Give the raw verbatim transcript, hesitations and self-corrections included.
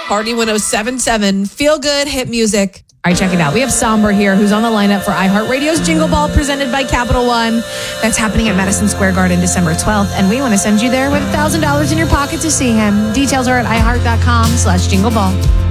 Party one oh seven point seven. Feel good, hit music. All right, check it out. We have Somber here, who's on the lineup for iHeartRadio's Jingle Ball presented by Capital One. That's happening at Madison Square Garden December twelfth, and we want to send you there with one thousand dollars in your pocket to see him. Details are at iHeart.com slash Jingle Ball.